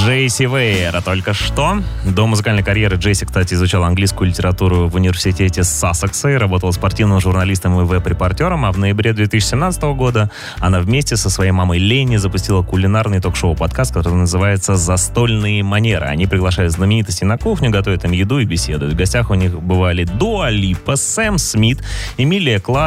Джейси Вейер. Только что. До музыкальной карьеры Джейси, кстати, изучала английскую литературу в университете Сассекса и работала спортивным журналистом и веб-репортером, а в ноябре 2017 года она вместе со своей мамой Ленни запустила кулинарный ток-шоу-подкаст, который называется «Застольные манеры». Они приглашают знаменитостей на кухню, готовят им еду и беседуют. В гостях у них бывали Дуа Липа, Сэм Смит, Эмилия Кларк,